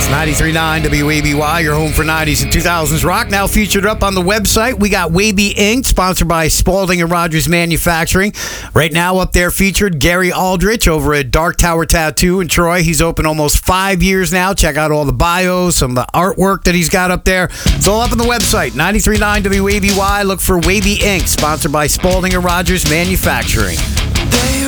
93.9 WABY, your home for 90s and 2000s rock. Now featured up on the website, we got Waby Inked, sponsored by Spalding and Rogers Manufacturing. Right now up there featured Gary Aldrich over at Dark Tower Tattoo in Troy. He's open almost 5 years now. Check out all the bios, some of the artwork that he's got up there. It's all up on the website, 93.9 WABY. Look for Waby Inked, sponsored by Spalding and Rogers Manufacturing.